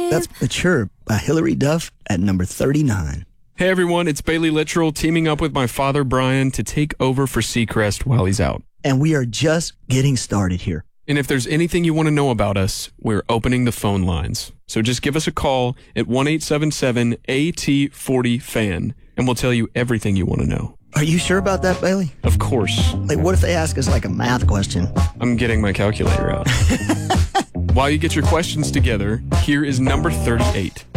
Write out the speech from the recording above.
That's Mature by Hilary Duff at number 39. Hey everyone, it's Bailey Littrell teaming up with my father Brian to take over for Seacrest while he's out. And we are just getting started here. And if there's anything you want to know about us, we're opening the phone lines. So just give us a call at 1-877-AT40-FAN and we'll tell you everything you want to know. Are you sure about that, Bailey? Of course. Like, what if they ask us like a math question? I'm getting my calculator out. While you get your questions together, here is number 38.